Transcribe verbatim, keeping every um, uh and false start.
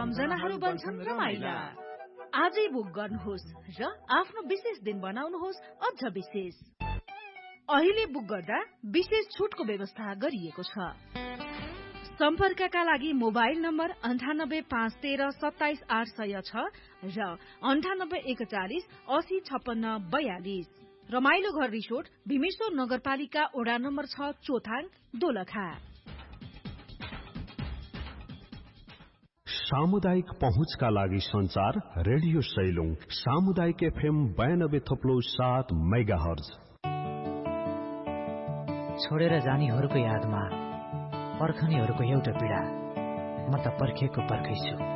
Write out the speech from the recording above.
सम्झनाहरू बन्छन् रमाइला। आजै बुक गर्नुहोस् र आफ्नो विशेष दिन बनाउनुहोस् अझ विशेष। अहिले बुक गर्दा विशेष छुटको व्यवस्था गरिएको छ। सम्पर्कका लागि मोबाइल नम्बर अन्ठानब्बे पाँच तेह्र सत्ताइस आठ सय छ र अन्ठानब्बे एकचालिस असी छप्पन्न बयालिस। रमाइलो घर रिसोर्ट भीमेश्वर नगरपालिका ओडा नम्बर छ चोथाङ दोलखा। सामुदायिक पहुँचका लागि संचार रेडियो सैलुङ सामुदायिक एफएम बयानब्बे थप्लो सात मेगा हर्ज। छोडेर जानेहरूको यादमा पर्खनेहरूको एउटा पीडा, म त पर्खेको पर्खै छु।